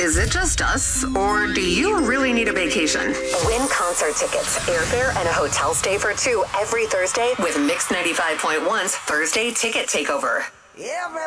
Is it just us, or do you really need a vacation? Win concert tickets, airfare, and a hotel stay for two every Thursday with Mix 95.1's Thursday Ticket Takeover. Yeah,